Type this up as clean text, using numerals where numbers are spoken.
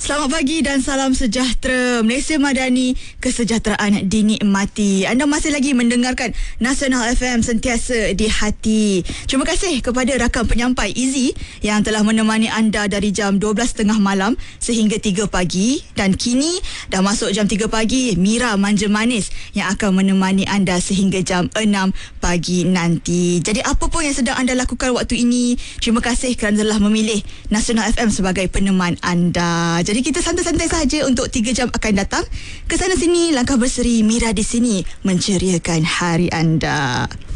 Selamat pagi dan salam sejahtera. Malaysia Madani, kesejahteraan dinikmati. Anda masih lagi mendengarkan Nasional FM, sentiasa di hati. Terima kasih kepada rakan penyampai Izzy yang telah menemani anda dari jam 12.30 malam sehingga 3 pagi. Dan kini dah masuk jam 3 pagi, Mira Manja Manis yang akan menemani anda sehingga jam 6 pagi nanti. Jadi apa pun yang sedang anda lakukan waktu ini, terima kasih kerana telah memilih Nasional FM sebagai peneman anda. Jadi kita santai-santai saja untuk 3 jam akan datang. Ke sana sini, langkah berseri, Mira di sini menceriakan hari anda.